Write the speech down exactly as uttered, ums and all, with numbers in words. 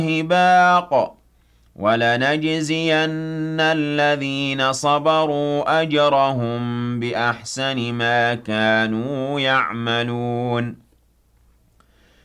وَهِبَاقٍ وَلَنَجْزِيَنَّ الَّذِينَ صَبَرُوا أَجْرَهُم بِأَحْسَنِ مَا كَانُوا يَعْمَلُونَ